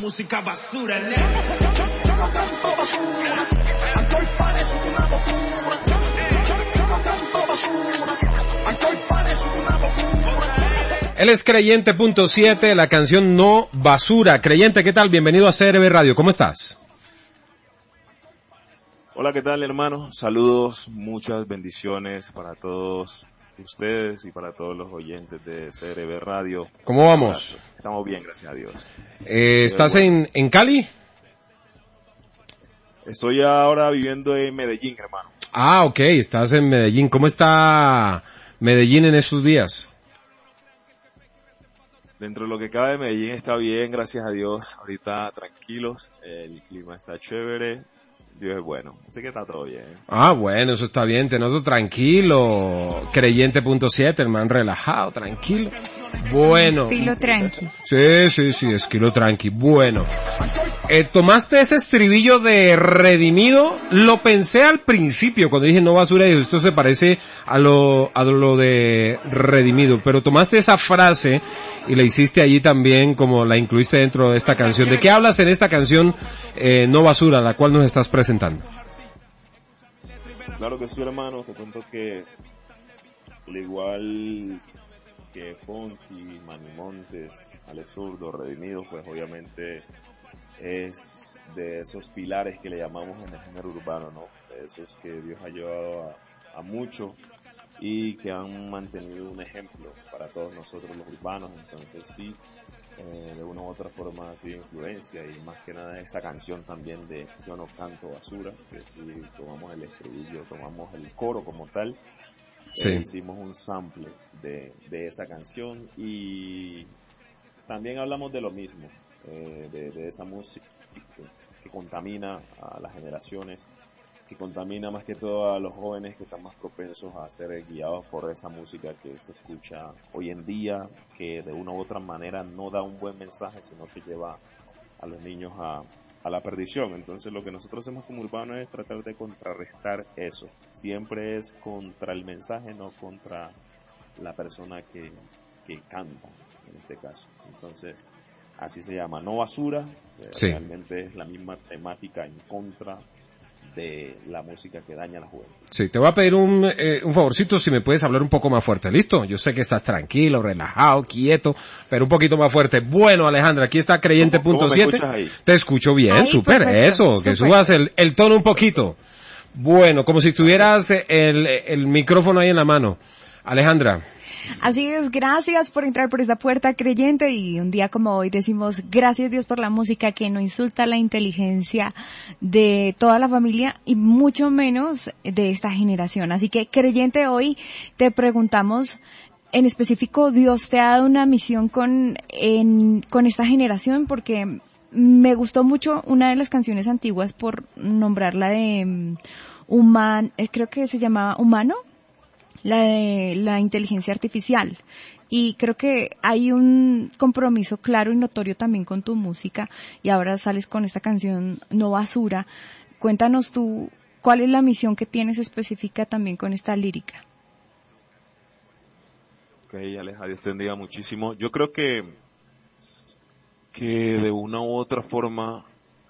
música basura, ¿no? Yo no canto basura, Antoy Pan es una locura. Yo no canto basura, Antoy Pan es una locura. Él es Creyente.7, la canción No Basura. Creyente, ¿qué tal? Bienvenido a CRB Radio, ¿cómo estás? Hola, ¿qué tal, hermano? Saludos, muchas bendiciones para todos ustedes y para todos los oyentes de CRB Radio. ¿Cómo vamos? Estamos bien, gracias a Dios. ¿Estás en Cali? Estoy ahora viviendo en Medellín, hermano. Ah, ok, estás en Medellín. ¿Cómo está Medellín en estos días? Dentro de lo que cabe, Medellín está bien, gracias a Dios. Ahorita tranquilos, el clima está chévere. Dios es bueno, así que está todo bien. Ah, bueno, eso está bien, tenerlo tranquilo. Creyente.7, hermano, relajado, tranquilo. Bueno. Estilo tranqui. Sí, estilo tranqui. Bueno. Tomaste ese estribillo de redimido, lo pensé al principio, cuando dije no basura, y esto se parece a lo de redimido, pero tomaste esa frase y la hiciste allí también, como la incluiste dentro de esta canción. ¿De qué hablas en esta canción No Basura, la cual nos estás presentando? Claro que sí, hermano, te cuento que al igual que Fonky, Manny Montes, Alex Zurdo, Redimido, pues obviamente es de esos pilares que le llamamos en el género urbano, ¿no? De esos que Dios ha llevado a mucho y que han mantenido un ejemplo para todos nosotros los urbanos. Entonces sí, de una u otra forma ha sido influencia, y más que nada esa canción también de Yo no canto basura, que si tomamos el estribillo, tomamos el coro como tal, sí. Hicimos un sample de esa canción, y también hablamos de lo mismo, de esa música que contamina a las generaciones, que contamina más que todo a los jóvenes que están más propensos a ser guiados por esa música que se escucha hoy en día, que de una u otra manera no da un buen mensaje, sino que lleva a los niños a la perdición. Entonces lo que nosotros hacemos como urbanos es tratar de contrarrestar eso. Siempre es contra el mensaje, no contra la persona que canta, en este caso. Entonces, así se llama, No Basura. Sí. Realmente es la misma temática en contra de la música que daña a la juventud. Sí, te voy a pedir un favorcito, si me puedes hablar un poco más fuerte, ¿listo? Yo sé que estás tranquilo, relajado, quieto, pero un poquito más fuerte. Bueno, Alejandra, aquí está Creyente.7. Te escucho bien, súper, eso, que subas el tono un poquito. Bueno, como si tuvieras el micrófono ahí en la mano. Alejandra. Así es, gracias por entrar por esta puerta, Creyente, y un día como hoy decimos gracias Dios por la música que no insulta la inteligencia de toda la familia y mucho menos de esta generación. Así que, Creyente, hoy te preguntamos, en específico, Dios te ha dado una misión con esta generación, porque me gustó mucho una de las canciones antiguas, por nombrarla de creo que se llamaba Humano, la de la inteligencia artificial, y creo que hay un compromiso claro y notorio también con tu música, y ahora sales con esta canción No Basura. Cuéntanos tú, ¿cuál es la misión que tienes específica también con esta lírica? Ok, Aleja, Dios te bendiga muchísimo. Yo creo que de una u otra forma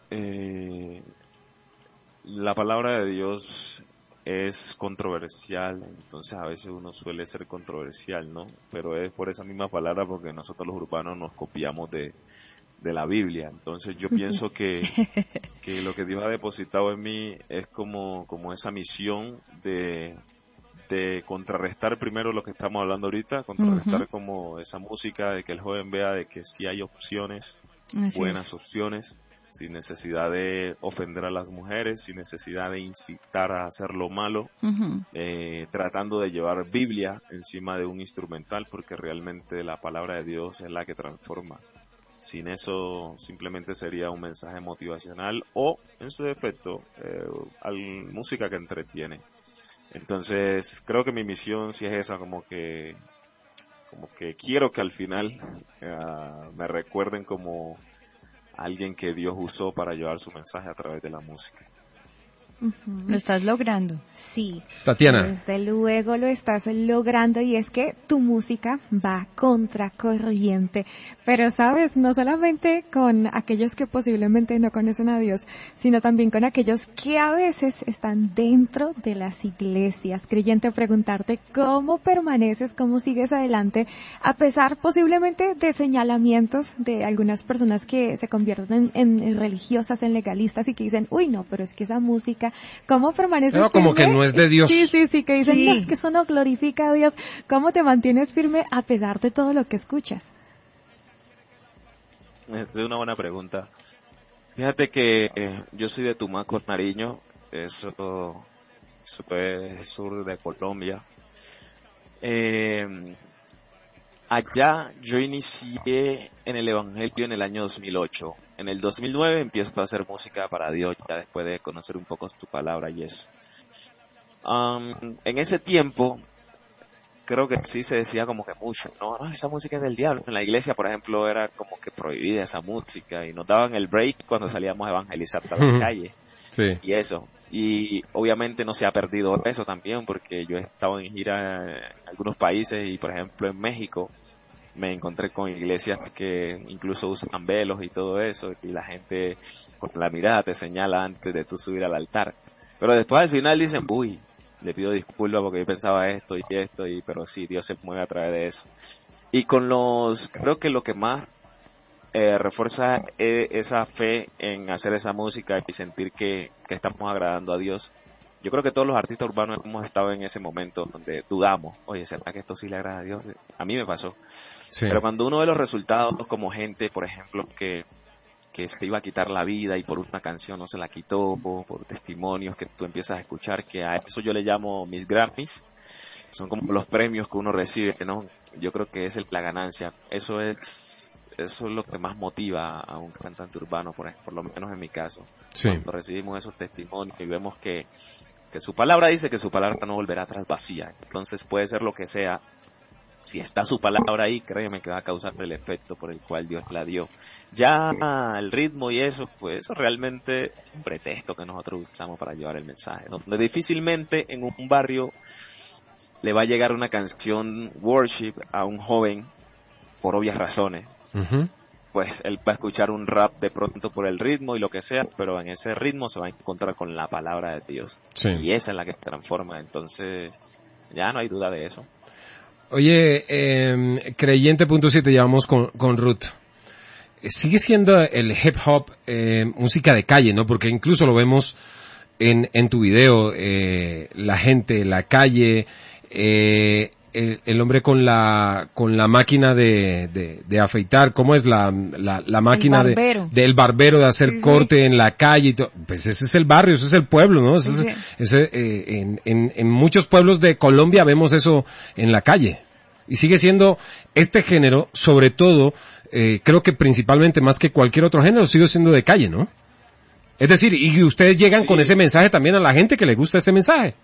la palabra de Dios es controversial, entonces a veces uno suele ser controversial, ¿no? Pero es por esa misma palabra, porque nosotros los urbanos nos copiamos de la Biblia. Entonces yo pienso que lo que Dios ha depositado en mí es como esa misión de contrarrestar primero lo que estamos hablando ahorita, contrarrestar como esa música, de que el joven vea de que sí hay opciones, buenas opciones, sin necesidad de ofender a las mujeres, sin necesidad de incitar a hacer lo malo, tratando de llevar Biblia encima de un instrumental, porque realmente la palabra de Dios es la que transforma. Sin eso simplemente sería un mensaje motivacional o, en su defecto, música que entretiene. Entonces, creo que mi misión sí es esa, como que quiero que al final me recuerden como alguien que Dios usó para llevar su mensaje a través de la música. Ujú. Lo estás logrando. Sí. Tatiana. Desde luego lo estás logrando y es que tu música va contracorriente. Pero sabes, no solamente con aquellos que posiblemente no conocen a Dios, sino también con aquellos que a veces están dentro de las iglesias. Creyente, preguntarte cómo permaneces, cómo sigues adelante, a pesar posiblemente de señalamientos de algunas personas que se convierten en religiosas, en legalistas y que dicen, uy no, pero es que esa música, ¿cómo permaneces No, como firme? que no es de Dios. Sí, que dicen, Sí. no, es que eso no glorifica a Dios. ¿Cómo te mantienes firme a pesar de todo lo que escuchas? Es una buena pregunta. Fíjate que yo soy de Tumaco, Nariño, eso es sur de Colombia. Allá yo inicié en el Evangelio en el año 2008. En el 2009 empiezo a hacer música para Dios, ya después de conocer un poco su palabra y eso. En ese tiempo, creo que sí se decía como que mucho, no, esa música es del diablo. En la iglesia, por ejemplo, era como que prohibida esa música y nos daban el break cuando salíamos a evangelizar a la calle Sí. y eso. Y obviamente no se ha perdido eso también porque yo he estado en gira en algunos países y, por ejemplo, en México me encontré con iglesias que incluso usan velos y todo eso y la gente con la mirada te señala antes de tú subir al altar. Pero después al final dicen, uy, le pido disculpas porque yo pensaba esto, pero sí, Dios se mueve a través de eso. Y creo que lo que más refuerza esa fe en hacer esa música y sentir que estamos agradando a Dios. Yo creo que todos los artistas urbanos hemos estado en ese momento donde dudamos, oye, ¿será que esto sí le agrada a Dios? A mí me pasó. Sí. Pero cuando uno ve los resultados como gente, por ejemplo, que se iba a quitar la vida y por una canción no se la quitó, por testimonios que tú empiezas a escuchar, que a eso yo le llamo mis Grammys, son como los premios que uno recibe, ¿no? Yo creo que es la ganancia. Eso es lo que más motiva a un cantante urbano, por lo menos en mi caso. Sí. Cuando recibimos esos testimonios y vemos que su palabra dice que su palabra no volverá atrás vacía. Entonces puede ser lo que sea. Si está su palabra ahí, créeme que va a causar el efecto por el cual Dios la dio. Ya el ritmo y eso, pues eso realmente es un pretexto que nosotros usamos para llevar el mensaje. Donde difícilmente en un barrio le va a llegar una canción worship a un joven por obvias razones. Ujú. Pues él va a escuchar un rap de pronto por el ritmo y lo que sea, pero en ese ritmo se va a encontrar con la palabra de Dios. Sí. Y esa es la que transforma. Entonces, ya no hay duda de eso. Oye, Creyente.7, llevamos con Ruth. Sigue siendo el hip hop música de calle, ¿no? Porque incluso lo vemos en tu video, la gente, la calle, el hombre con la máquina de afeitar, ¿cómo es la máquina El barbero. del barbero de hacer Sí, sí. corte en la calle y todo? Pues ese es el barrio, ese es el pueblo, ¿no? Sí. En muchos pueblos de Colombia vemos eso en la calle. Y sigue siendo este género, sobre todo, creo que principalmente más que cualquier otro género, sigue siendo de calle, ¿no? Es decir, y ustedes llegan con ese mensaje también a la gente que le gusta este mensaje.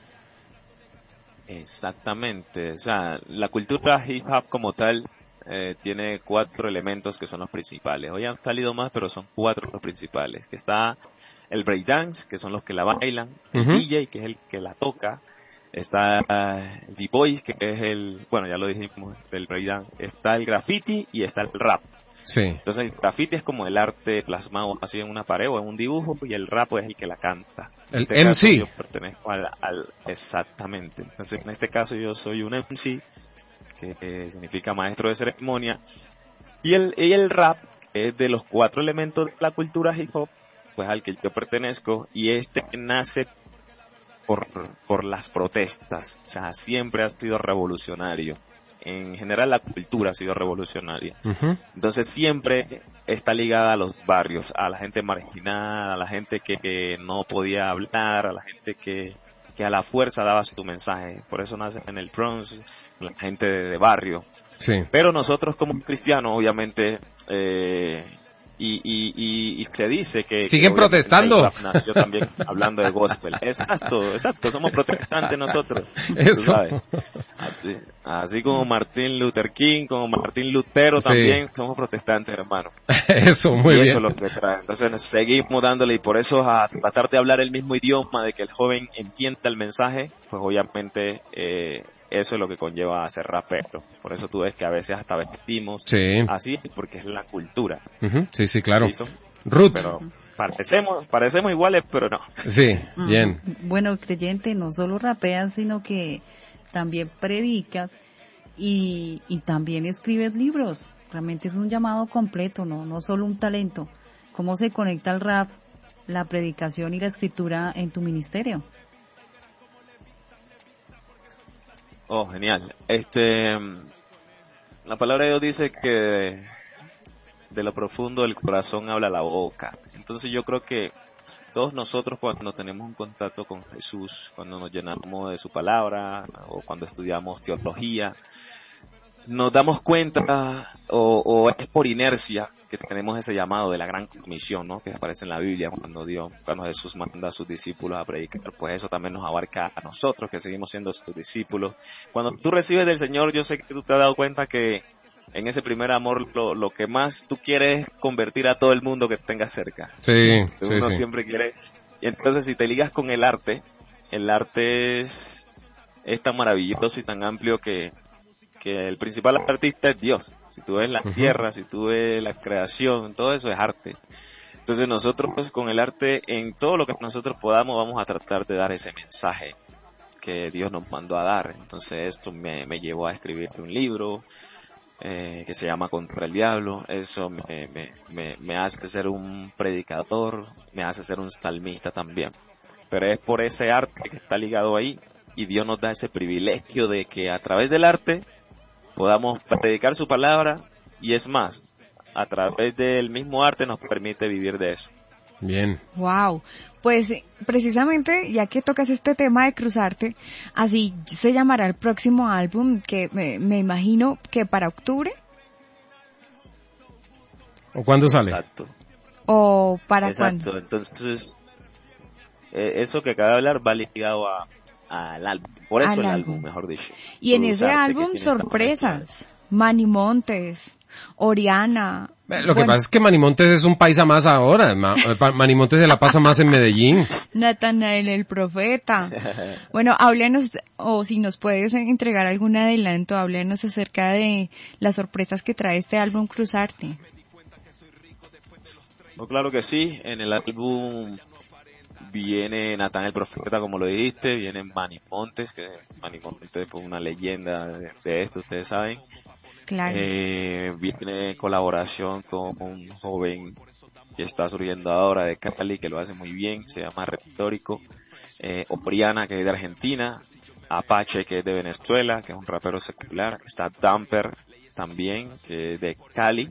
Exactamente, o sea, la cultura hip hop como tal tiene 4 elementos que son los principales. Hoy han salido más, pero son 4 los principales. Que está el breakdance, que son los que la bailan, el Ujú. DJ, que es el que la toca, está el D-Boy, que es bueno, ya lo dijimos, el breakdance, está el graffiti y está el rap. Sí. Entonces el graffiti es como el arte plasmado así en una pared o en un dibujo y el rap es el que la canta. En El este caso, MC. yo pertenezco exactamente. Entonces en este caso yo soy un MC, que significa maestro de ceremonia, y el rap, que es de los 4 elementos de la cultura hip hop, pues al que yo pertenezco, y nace por las protestas. O sea, siempre ha sido revolucionario. En general la cultura ha sido revolucionaria. Ujú. Entonces siempre está ligada a los barrios, a la gente marginada, a la gente que no podía hablar, a la gente que a la fuerza daba su mensaje. Por eso nace en el Bronx, la gente de barrio. Sí. Pero nosotros como cristianos, obviamente, y se dice que siguen obviamente protestando. el rap nació también hablando de gospel. Exacto, somos protestantes nosotros. Eso. Tú sabes. Así como Martin Luther King, como Martín Lutero Sí. también somos protestantes, hermano. Eso, muy Y bien. eso es lo que trae. Entonces seguimos dándole, y por eso a tratar de hablar el mismo idioma, de que el joven entienda el mensaje, pues obviamente eso es lo que conlleva a ser rapero. Por eso tú ves que a veces hasta vestimos Sí. así, porque es la cultura. Ujú, sí, sí, claro. ¿Listo? Ruth. Pero parecemos iguales, pero no. Sí, bien. Bueno, creyente, no solo rapeas, sino que también predicas y también escribes libros. Realmente es un llamado completo, no solo un talento. ¿Cómo se conecta el rap, la predicación y la escritura en tu ministerio? Oh, genial. La palabra de Dios dice que de lo profundo del corazón habla la boca. Entonces yo creo que todos nosotros, cuando tenemos un contacto con Jesús, cuando nos llenamos de su palabra o cuando estudiamos teología, nos damos cuenta o es por inercia que tenemos ese llamado de la gran comisión, ¿no? Que aparece en la Biblia cuando Jesús manda a sus discípulos a predicar. Pues eso también nos abarca a nosotros, que seguimos siendo sus discípulos. Cuando tú recibes del Señor, yo sé que tú te has dado cuenta que en ese primer amor lo que más tú quieres es convertir a todo el mundo que tengas cerca. Sí, Uno sí. siempre quiere. Y entonces, si te ligas con el arte es tan maravilloso y tan amplio que el principal artista es Dios. Si tú ves la tierra, si tú ves la creación, todo eso es arte. Entonces nosotros con el arte, en todo lo que nosotros podamos, vamos a tratar de dar ese mensaje que Dios nos mandó a dar. Entonces esto me llevó a escribir un libro que se llama Contra el Diablo. Eso me hace ser un predicador, me hace ser un salmista también. Pero es por ese arte que está ligado ahí, y Dios nos da ese privilegio de que a través del arte podamos predicar su palabra, y es más, a través del mismo arte nos permite vivir de eso. Bien. Wow. Pues precisamente, ya que tocas este tema de cruzarte, así se llamará el próximo álbum, que me imagino que para octubre. ¿O cuándo sale? Exacto. ¿O para Exacto. cuándo? Entonces, eso que acaba de hablar va ligado al álbum. Por eso Al el álbum. álbum, mejor dicho. Y en ese Cruzarte, que álbum tiene esta sorpresas. Manny Montes, Oriana. Lo que bueno, pasa es que Manimontes es un paisa más ahora. Manimontes se la pasa más en Medellín. Natanael el Profeta. Bueno, háblenos, o si nos puedes entregar algún adelanto, háblenos acerca de las sorpresas que trae este álbum Cruzarte. No, claro que sí. En el álbum viene Natán el Profeta, como lo dijiste, viene Manny Montes, que Manny Montes fue una leyenda de esto, ustedes saben. Claro. Viene colaboración con un joven que está surgiendo ahora de Cali, que lo hace muy bien, se llama Retórico. Oriana, que es de Argentina. Apache, que es de Venezuela, que es un rapero secular. Está Damper también, que es de Cali.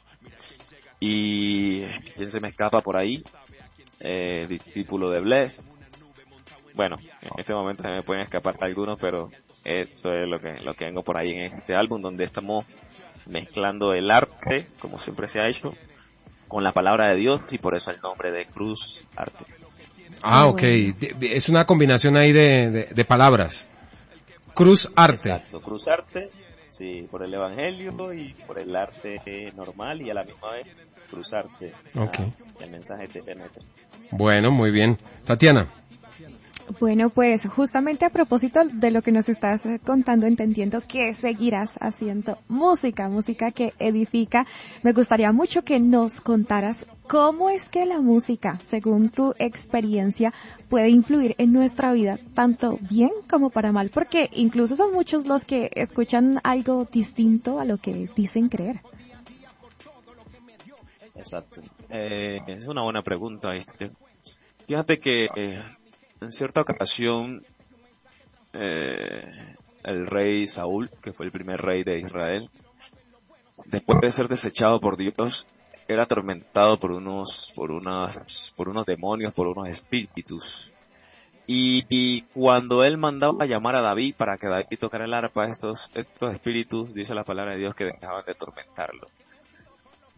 Y ¿quién se me escapa por ahí? Discípulo de Bless. Bueno, en este momento se me pueden escapar algunos, pero esto es lo que vengo por ahí en este álbum, donde estamos mezclando el arte, como siempre se ha hecho, con la palabra de Dios, y por eso el nombre de Cruz Arte. Ah, ok. Es una combinación ahí de palabras. Cruz Arte. Exacto, Cruz Arte, sí, por el Evangelio y por el arte normal, y a la misma vez Cruz Arte. Okay. El mensaje te penetra. Bueno, muy bien. Tatiana. Bueno, pues justamente a propósito de lo que nos estás contando, entendiendo que seguirás haciendo música que edifica, me gustaría mucho que nos contaras cómo es que la música, según tu experiencia, puede influir en nuestra vida, tanto bien como para mal, porque incluso son muchos los que escuchan algo distinto a lo que dicen creer. Exacto. Es una buena pregunta. Fíjate que en cierta ocasión el rey Saúl, que fue el primer rey de Israel, después de ser desechado por Dios, era atormentado por unos demonios, por unos espíritus. Y cuando él mandaba a llamar a David para que David tocara el arpa, estos espíritus, dice la palabra de Dios, que dejaban de atormentarlo.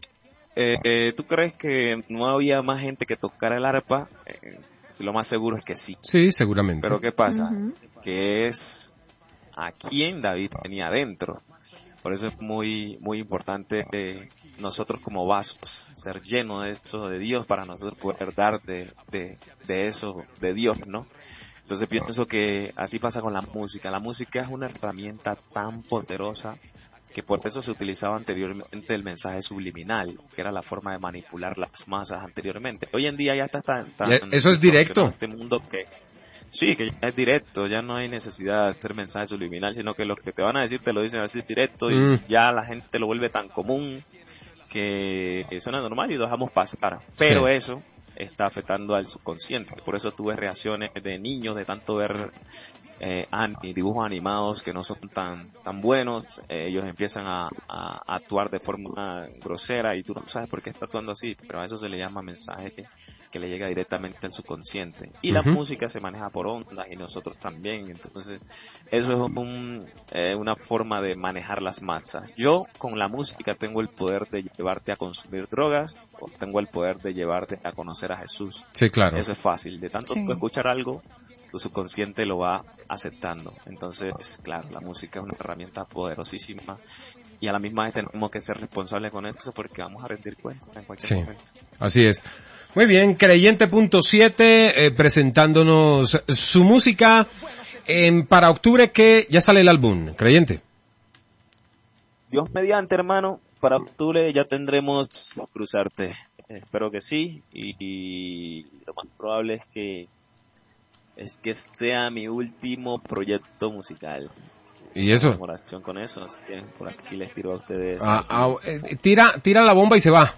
¿tú crees que no había más gente que tocara el arpa? Lo más seguro es que sí. Sí, seguramente. Pero ¿qué pasa? Que es a quién David tenía adentro. Por eso es muy importante nosotros como vasos ser llenos de eso de Dios para nosotros poder dar de eso de Dios, ¿no? Entonces pienso que así pasa con la música. La música es una herramienta tan poderosa que por eso se utilizaba anteriormente el mensaje subliminal, que era la forma de manipular las masas anteriormente. Hoy en día ya está tan eso es directo. este mundo que sí, que ya es directo, ya no hay necesidad de hacer mensaje subliminal, sino que lo que te van a decir te lo dicen así directo y ya la gente lo vuelve tan común que suena normal y lo dejamos pasar. Pero eso está afectando al subconsciente. Por eso tuve reacciones de niños de tanto ver dibujos animados que no son tan buenos. Ellos empiezan a actuar de forma grosera y tú no sabes por qué está actuando así, pero a eso se le llama mensaje que le llega directamente al subconsciente. Y la música se maneja por ondas y nosotros también. Entonces eso es una forma de manejar las masas. Yo con la música tengo el poder de llevarte a consumir drogas o tengo el poder de llevarte a conocer a Jesús. Sí, claro. Eso es fácil. De tanto tú escuchar algo, tu subconsciente lo va aceptando. Entonces, claro, la música es una herramienta poderosísima y a la misma vez tenemos que ser responsables con eso porque vamos a rendir cuentas en cualquier momento. Así es. Muy bien, Creyente.7 presentándonos su música para octubre, que ya sale el álbum, Creyente. Dios mediante, hermano, para octubre ya tendremos Cruzarte. Espero que sí y lo más probable es que sea mi último proyecto musical. ¿Y eso? En oración con eso, así que por aquí les tiro a ustedes. Tira la bomba y se va.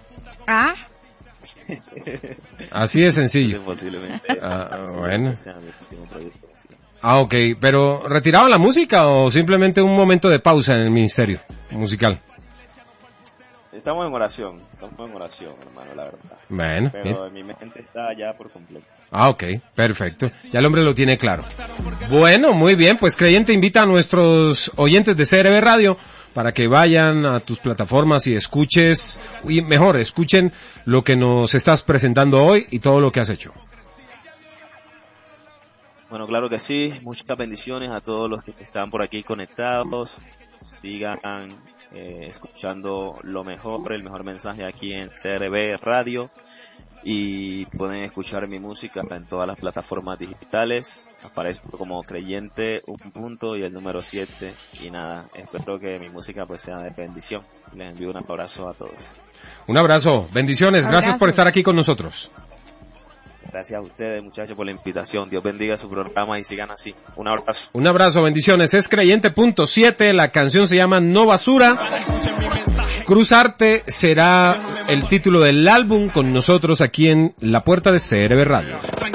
Así de sencillo. Posiblemente. Bueno. Sea mi último proyecto musical. Ok, pero ¿retiraban la música o simplemente un momento de pausa en el ministerio musical? Estamos en oración, hermano, la verdad. Bueno. Pero mi mente está ya por completo. Ok, perfecto. Ya el hombre lo tiene claro. Bueno, muy bien, pues Creyente invita a nuestros oyentes de CRB Radio para que vayan a tus plataformas y escuchen lo que nos estás presentando hoy y todo lo que has hecho. Bueno, claro que sí. Muchas bendiciones a todos los que están por aquí conectados. Sigan escuchando el mejor mensaje aquí en CRB Radio y pueden escuchar mi música en todas las plataformas digitales. Aparezco como Creyente, un punto y el número 7 y nada, espero que mi música pues sea de bendición. Les envío un abrazo a todos. Un abrazo, bendiciones, gracias por estar aquí con nosotros. Gracias a ustedes, muchachos, por la invitación. Dios bendiga su programa y sigan así. Un abrazo. Un abrazo, bendiciones. Es Creyente.7, la canción se llama No Basura. Cruzarte será el título del álbum con nosotros aquí en La Puerta de CRB Radio.